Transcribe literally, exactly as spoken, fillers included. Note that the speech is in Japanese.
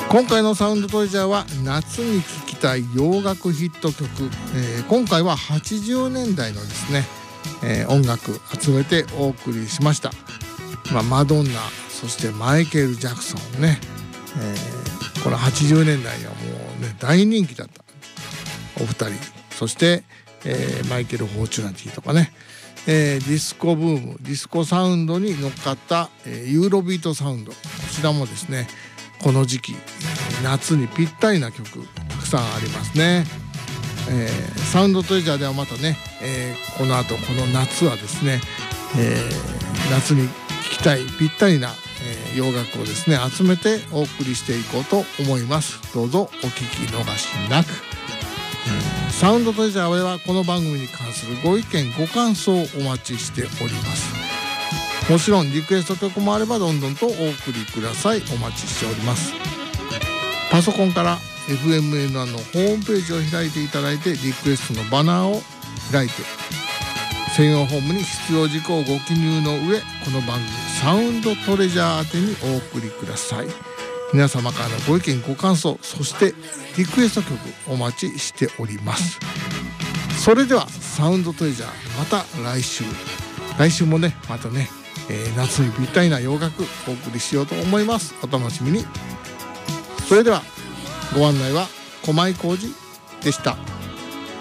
今回のサウンドトレジャーは夏に聴きたい洋楽ヒット曲、えー、今回ははちじゅうねんだいのですね、えー、音楽集めてお送りしました。まあ、マドンナ、そしてマイケル・ジャクソンね、えー、このはちじゅうねんだいにはもうね大人気だったお二人、そして、えー、マイケル・フォーチュナティとかね、えー、ディスコブーム、ディスコサウンドに乗っかった、えー、ユーロビートサウンド、こちらもですねこの時期夏にぴったりな曲たくさんありますね。えー、サウンドトレジャーではまたね、えー、この後この夏はですね、えー、夏に聴きたいぴったりな、えー、洋楽をですね集めてお送りしていこうと思います。どうぞお聞き逃しなく。えー、サウンドトレジャーではこの番組に関するご意見ご感想をお待ちしております。もちろんリクエスト曲もあればどんどんとお送りください。お待ちしております。パソコンから エフエムエヌワン のホームページを開いていただいてリクエストのバナーを開いて専用フォームに必要事項をご記入の上、この番組サウンドトレジャー宛てにお送りください。皆様からのご意見ご感想、そしてリクエスト曲お待ちしております。それではサウンドトレジャー、また来週来週もねまたねえー、夏にぴったりな洋楽お送りしようと思います。お楽しみに。それではご案内は駒井浩二でした。